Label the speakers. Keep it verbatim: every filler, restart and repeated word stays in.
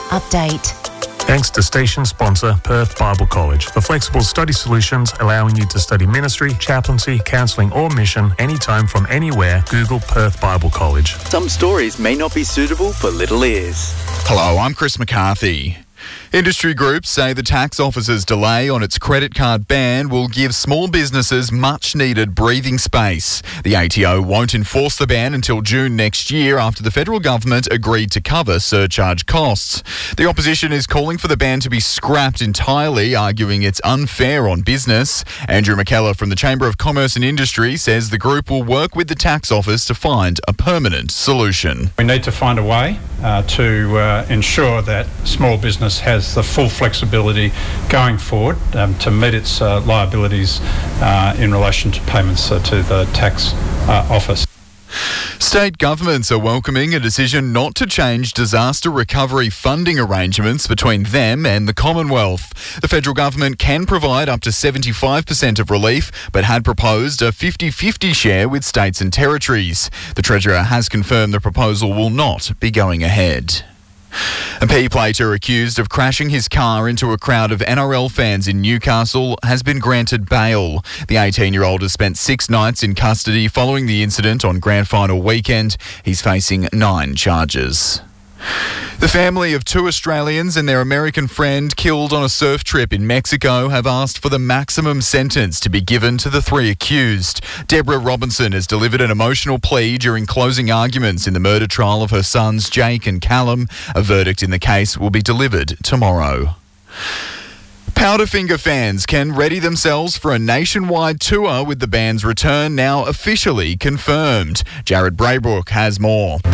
Speaker 1: update.
Speaker 2: Thanks to station sponsor Perth Bible College for flexible study solutions allowing you to study ministry, chaplaincy, counselling or mission anytime from anywhere. Google Perth Bible College.
Speaker 3: Some stories may not be suitable for little ears.
Speaker 4: Hello, I'm Chris McCarthy. Industry groups say the tax office's delay on its credit card ban will give small businesses much-needed breathing space. The A T O won't enforce the ban until June next year after the federal government agreed to cover surcharge costs. The opposition is calling for the ban to be scrapped entirely, arguing it's unfair on business. Andrew McKellar from the Chamber of Commerce and Industry says the group will work with the tax office to find a permanent solution.
Speaker 5: We need to find a way uh, to uh, ensure that small business has the full flexibility going forward um, to meet its uh, liabilities uh, in relation to payments uh, to the tax uh, office.
Speaker 4: State governments are welcoming a decision not to change disaster recovery funding arrangements between them and the Commonwealth. The federal government can provide up to seventy-five percent of relief, but had proposed a fifty-fifty share with states and territories. The Treasurer has confirmed the proposal will not be going ahead. A P-plater accused of crashing his car into a crowd of N R L fans in Newcastle has been granted bail. The eighteen-year-old has spent six nights in custody following the incident on grand final weekend. He's facing nine charges. The family of two Australians and their American friend killed on a surf trip in Mexico have asked for the maximum sentence to be given to the three accused. Deborah Robinson has delivered an emotional plea during closing arguments in the murder trial of her sons Jake and Callum. A verdict in the case will be delivered tomorrow. Powderfinger fans can ready themselves for a nationwide tour with the band's return now officially confirmed. Jared Braybrook has more.